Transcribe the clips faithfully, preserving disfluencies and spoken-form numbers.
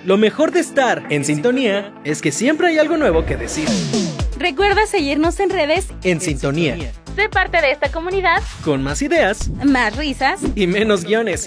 Lo mejor de estar en sintonía es que siempre hay algo nuevo que decir. Recuerda seguirnos en redes En Sintonía. Sé parte de esta comunidad Con más ideas más risas y menos guiones.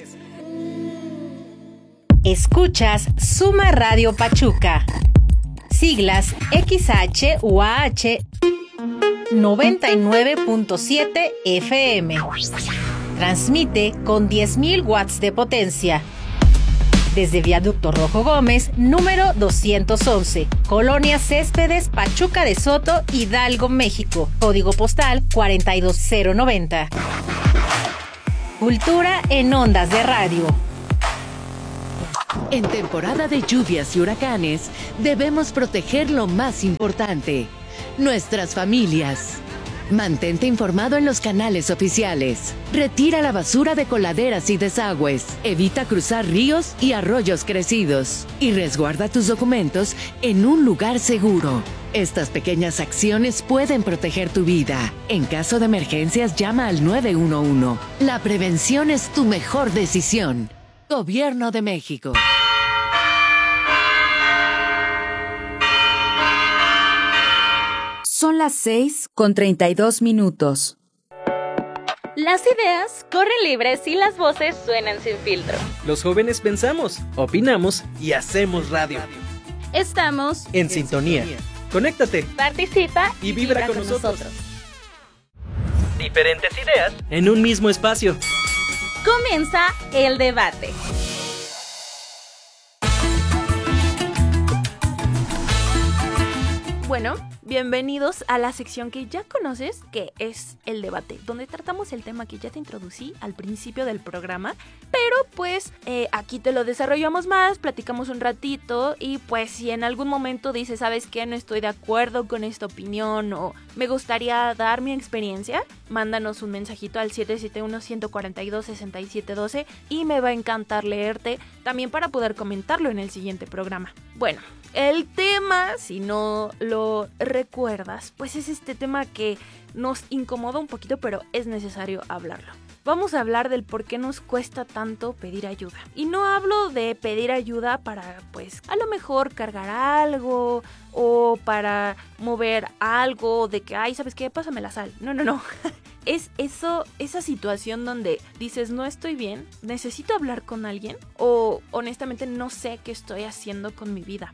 Escuchas Suma Radio Pachuca. Siglas X H U A H noventa y nueve punto siete F M. Transmite con diez mil watts de potencia. Desde Viaducto Rojo Gómez, número doscientos once, Colonia Céspedes, Pachuca de Soto, Hidalgo, México. Código postal cuarenta y dos mil noventa. Cultura en ondas de radio. En temporada de lluvias y huracanes, debemos proteger lo más importante, nuestras familias. Mantente informado en los canales oficiales. Retira la basura de coladeras y desagües. Evita cruzar ríos y arroyos crecidos. Y resguarda tus documentos en un lugar seguro. Estas pequeñas acciones pueden proteger tu vida. En caso de emergencias, llama al nueve uno uno. La prevención es tu mejor decisión. Gobierno de México. Son las seis con treinta y dos minutos. Las ideas corren libres y las voces suenan sin filtro. Los jóvenes pensamos, opinamos y hacemos radio. Estamos En Sintonía. Conéctate Participa y vibra con nosotros. Diferentes ideas en un mismo espacio. Comienza el debate. Bueno, bienvenidos a la sección que ya conoces, que es el debate, donde tratamos el tema que ya te introducí al principio del programa, pero pues eh, aquí te lo desarrollamos más, platicamos un ratito y pues si en algún momento dices, ¿sabes qué? No estoy de acuerdo con esta opinión o me gustaría dar mi experiencia, mándanos un mensajito al siete siete uno, uno cuatro dos, seis siete uno dos y me va a encantar leerte también para poder comentarlo en el siguiente programa. Bueno, el tema, si no lo recuerdas, pues es este tema que nos incomoda un poquito, pero es necesario hablarlo. Vamos a hablar del por qué nos cuesta tanto pedir ayuda. Y no hablo de pedir ayuda para, pues, a lo mejor cargar algo o para mover algo de que, ay, ¿sabes qué? Pásame la sal. No, no, no. Es eso, esa situación donde dices, no estoy bien, necesito hablar con alguien o honestamente no sé qué estoy haciendo con mi vida.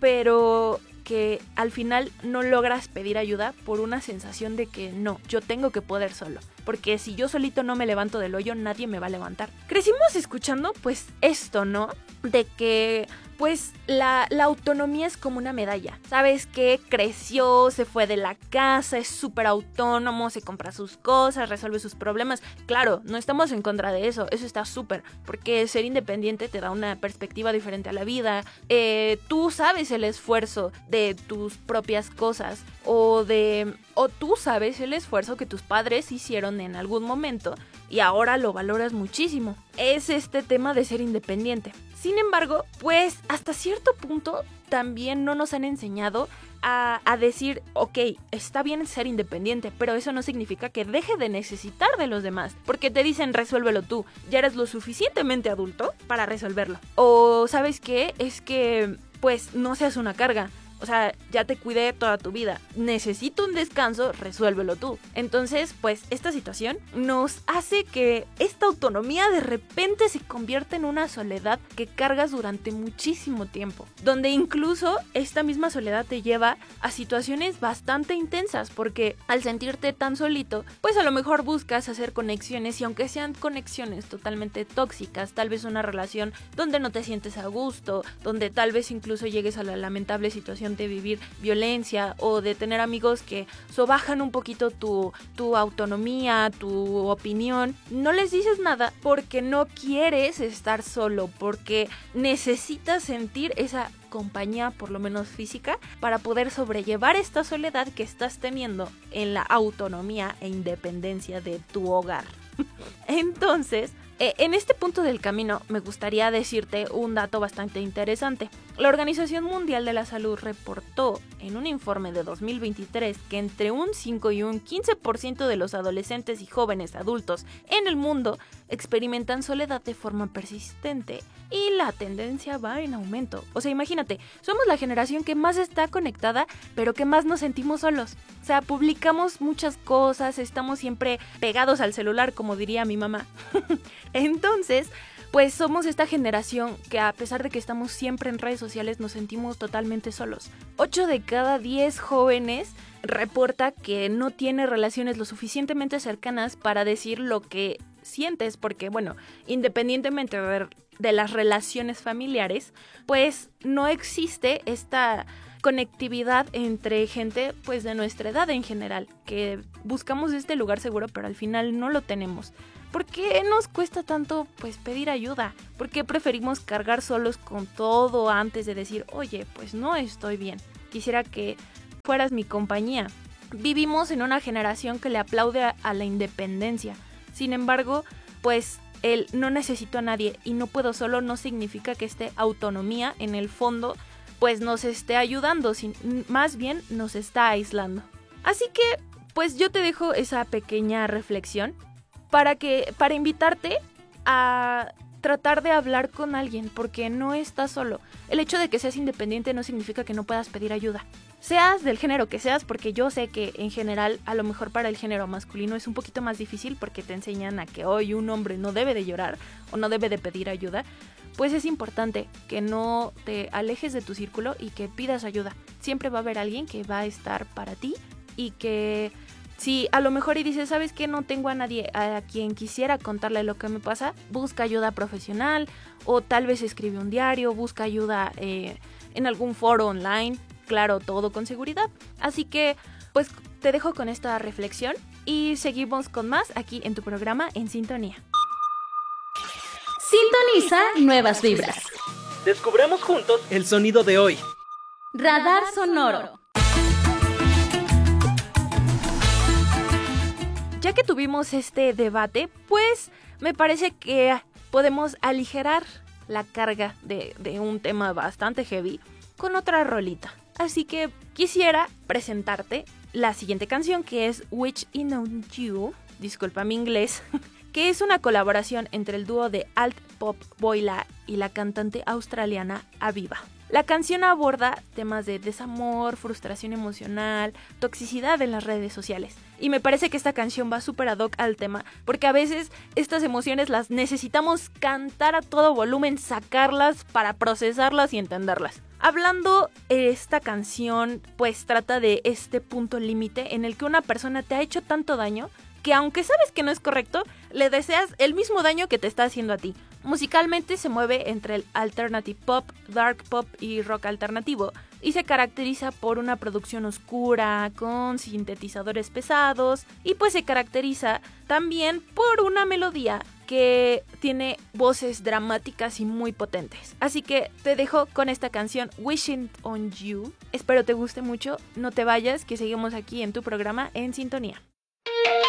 Pero que al final no logras pedir ayuda por una sensación de que no, yo tengo que poder solo. Porque si yo solito no me levanto del hoyo, nadie me va a levantar. Crecimos escuchando pues esto, ¿no? De que pues la, la autonomía es como una medalla. ¿Sabes qué? Creció, se fue de la casa, es súper autónomo, se compra sus cosas, resuelve sus problemas. Claro, no estamos en contra de eso, eso está súper. Porque ser independiente te da una perspectiva diferente a la vida. Eh, tú sabes el esfuerzo de tus propias cosas o de... O tú sabes el esfuerzo que tus padres hicieron en algún momento y ahora lo valoras muchísimo. Es este tema de ser independiente. Sin embargo, pues hasta cierto punto también no nos han enseñado a, a decir, ok, está bien ser independiente, pero eso no significa que deje de necesitar de los demás. Porque te dicen, resuélvelo tú, ya eres lo suficientemente adulto para resolverlo. O, ¿sabes qué? Es que, pues, no seas una carga. O sea, ya te cuidé toda tu vida. Necesito un descanso, resuélvelo tú. Entonces, pues, esta situación nos hace que esta autonomía de repente se convierta en una soledad que cargas durante muchísimo tiempo. Donde incluso esta misma soledad te lleva a situaciones bastante intensas. Porque al sentirte tan solito, pues a lo mejor buscas hacer conexiones. Y aunque sean conexiones totalmente tóxicas, tal vez una relación donde no te sientes a gusto, donde tal vez incluso llegues a la lamentable situación de vivir violencia o de tener amigos que sobajan un poquito tu, tu autonomía, tu opinión, no les dices nada porque no quieres estar solo, porque necesitas sentir esa compañía, por lo menos física, para poder sobrellevar esta soledad que estás teniendo en la autonomía e independencia de tu hogar. Entonces, eh, en este punto del camino me gustaría decirte un dato bastante interesante. La Organización Mundial de la Salud reportó en un informe de dos mil veintitrés que entre un cinco y un quince por ciento de los adolescentes y jóvenes adultos en el mundo experimentan soledad de forma persistente y la tendencia va en aumento. O sea, imagínate, somos la generación que más está conectada, pero que más nos sentimos solos. O sea, publicamos muchas cosas, estamos siempre pegados al celular, como diría mi mamá. Entonces, pues somos esta generación que a pesar de que estamos siempre en redes sociales, nos sentimos totalmente solos. ocho de cada diez jóvenes reporta que no tiene relaciones lo suficientemente cercanas para decir lo que sientes, porque bueno, independientemente de, de las relaciones familiares, pues no existe esta conectividad entre gente pues de nuestra edad en general, que buscamos este lugar seguro pero al final no lo tenemos. ¿Por qué nos cuesta tanto pues pedir ayuda? ¿Por qué preferimos cargar solos con todo antes de decir, oye, pues no estoy bien, quisiera que fueras mi compañía? Vivimos en una generación que le aplaude a, a la independencia. Sin embargo, pues el no necesito a nadie y no puedo solo no significa que esta autonomía en el fondo pues nos esté ayudando, sin, más bien nos está aislando. Así que pues yo te dejo esa pequeña reflexión para que para invitarte a tratar de hablar con alguien, porque no estás solo. El hecho de que seas independiente no significa que no puedas pedir ayuda. Seas del género que seas, porque yo sé que en general, a lo mejor para el género masculino es un poquito más difícil porque te enseñan a que hoy un hombre no debe de llorar o no debe de pedir ayuda. Pues es importante que no te alejes de tu círculo y que pidas ayuda. Siempre va a haber alguien que va a estar para ti y que si a lo mejor y dices, ¿sabes qué? No tengo a nadie a quien quisiera contarle lo que me pasa, busca ayuda profesional o tal vez escribe un diario, busca ayuda eh, en algún foro online, claro, todo con seguridad. Así que pues te dejo con esta reflexión y seguimos con más aquí en tu programa En Sintonía. Sintoniza nuevas vibras. Descubramos juntos el sonido de hoy. Radar sonoro. Ya que tuvimos este debate, pues me parece que podemos aligerar la carga de, de un tema bastante heavy con otra rolita. Así que quisiera presentarte la siguiente canción, que es Which In On You, disculpa mi inglés, que es una colaboración entre el dúo de alt pop Boyla y la cantante australiana Aviva. La canción aborda temas de desamor, frustración emocional, toxicidad en las redes sociales. Y me parece que esta canción va súper ad hoc al tema, porque a veces estas emociones las necesitamos cantar a todo volumen, sacarlas para procesarlas y entenderlas. Hablando, esta canción pues trata de este punto límite en el que una persona te ha hecho tanto daño que aunque sabes que no es correcto, le deseas el mismo daño que te está haciendo a ti. Musicalmente se mueve entre el alternative pop, dark pop y rock alternativo y se caracteriza por una producción oscura, con sintetizadores pesados y pues se caracteriza también por una melodía que tiene voces dramáticas y muy potentes. Así que te dejo con esta canción Wishing on You. Espero te guste mucho, no te vayas, que seguimos aquí en tu programa En Sintonía.